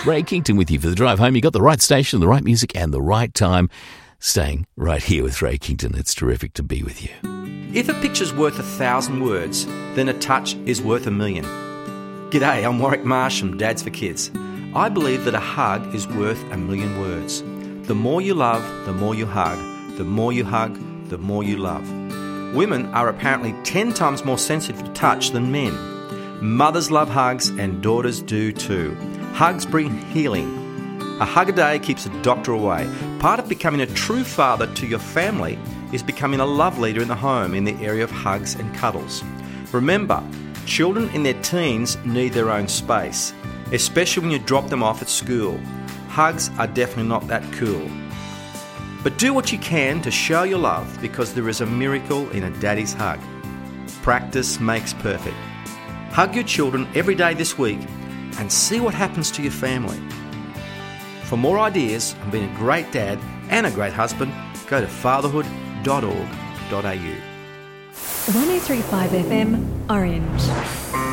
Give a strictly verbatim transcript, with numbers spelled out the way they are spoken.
Ray Kington with you for the drive home. You got the right station, the right music, and the right time. Staying right here with Ray Kington. It's terrific to be with you. If a picture's worth a thousand words, then a touch is worth a million. G'day, I'm Warwick Marsh from Dads for Kids. I believe that a hug is worth a million words. The more you love, the more you hug. The more you hug, the more you love. Women are apparently ten times more sensitive to touch than men. Mothers love hugs and daughters do too. Hugs bring healing. A hug a day keeps the doctor away. Part of becoming a true father to your family is becoming a love leader in the home in the area of hugs and cuddles. Remember, children in their teens need their own space, especially when you drop them off at school. Hugs are definitely not that cool. But do what you can to show your love, because there is a miracle in a daddy's hug. Practice makes perfect. Hug your children every day this week and see what happens to your family. For more ideas on being a great dad and a great husband, go to fatherhood dot org dot a u. one oh three point five F M, Orange.